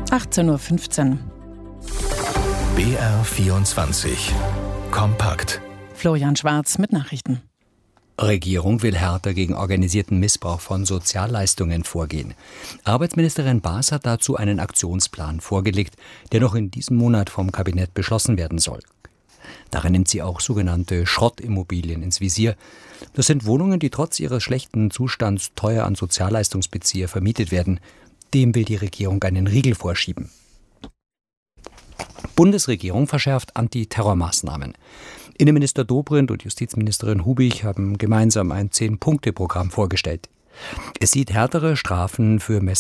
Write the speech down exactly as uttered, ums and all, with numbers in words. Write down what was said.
achtzehn Uhr fünfzehn. B R vierundzwanzig. Kompakt. Florian Schwarz mit Nachrichten. Regierung will härter gegen organisierten Missbrauch von Sozialleistungen vorgehen. Arbeitsministerin Baas hat dazu einen Aktionsplan vorgelegt, der noch in diesem Monat vom Kabinett beschlossen werden soll. Darin nimmt sie auch sogenannte Schrottimmobilien ins Visier. Das sind Wohnungen, die trotz ihres schlechten Zustands teuer an Sozialleistungsbezieher vermietet werden. Dem will die Regierung einen Riegel vorschieben. Bundesregierung verschärft Antiterrormaßnahmen. Innenminister Dobrindt und Justizministerin Hubig haben gemeinsam ein Zehn-Punkte-Programm vorgestellt. Es sieht härtere Strafen für